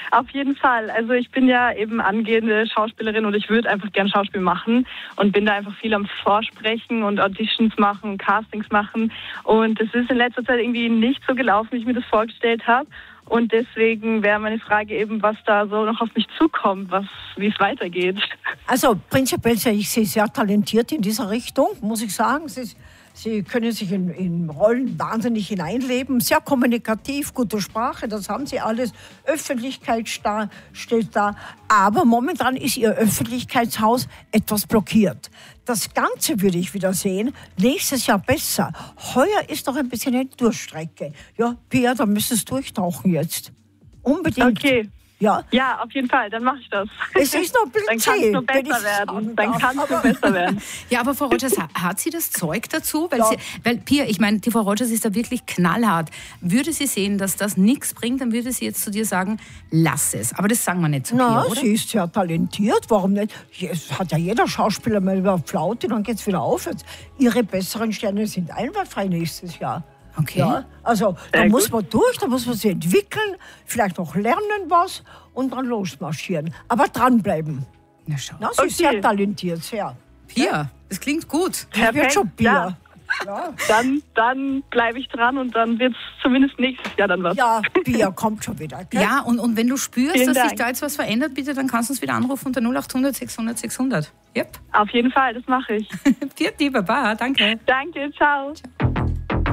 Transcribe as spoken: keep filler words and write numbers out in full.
Auf jeden Fall. Also ich bin ja eben angehende Schauspielerin und ich würde einfach gern Schauspiel machen und bin da einfach viel am Vorsprechen und Auditions machen, Castings machen. Und es ist in letzter Zeit irgendwie nicht so gelaufen, wie ich mir das vorgestellt habe. Und deswegen wäre meine Frage eben, was da so noch auf mich zukommt, was, wie es weitergeht. Also prinzipiell sehe ich Sie sehr talentiert in dieser Richtung, muss ich sagen. Sie, Sie können sich in, in Rollen wahnsinnig hineinleben, sehr kommunikativ, gute Sprache, das haben Sie alles. Öffentlichkeit sta- steht da. Aber momentan ist Ihr Öffentlichkeitshaus etwas blockiert. Das Ganze würde ich wieder sehen, nächstes Jahr besser. Heuer ist doch ein bisschen eine Durchstrecke. Ja, Pia, da müsstest du durchtauchen jetzt. Unbedingt. Okay. Ja. Ja, auf jeden Fall, dann mache ich das. Es ist noch ein bisschen Dann kann es zäh, nur wenn besser ich werden. sagen Dann darf. kann es nur besser werden. Ja, aber Frau Rogers, hat sie das Zeug dazu? Weil, Ja. sie, weil Pia, ich meine, die Frau Rogers ist da wirklich knallhart. Würde sie sehen, dass das nichts bringt, dann würde sie jetzt zu dir sagen, lass es. Aber das sagen wir nicht zu Na, Pia, oder? sie ist sehr talentiert, warum nicht? Es hat ja jeder Schauspieler mal über Flaute, dann geht's wieder aufwärts. Ihre besseren Sterne sind einwandfrei nächstes Jahr. Okay. Ja, also da Sehr muss gut. man durch, da muss man sich entwickeln, vielleicht noch lernen was und dann losmarschieren. Aber dranbleiben. Na schau. Na, sie ist Okay. sehr talentiert, sehr. Pia, das klingt gut. Das wird Perfekt, schon Bier. ja. Ja. Dann, dann bleibe ich dran und dann wird es zumindest nächstes Jahr dann was. Ja, Bier kommt schon wieder. Gell? Ja, und, und wenn du spürst, Vielen dass sich Dank. da jetzt was verändert, bitte, dann kannst du uns wieder anrufen unter null acht hundert sechshundert sechshundert. Yep. Auf jeden Fall, das mache ich. Pia, Baba, danke. Danke, ciao.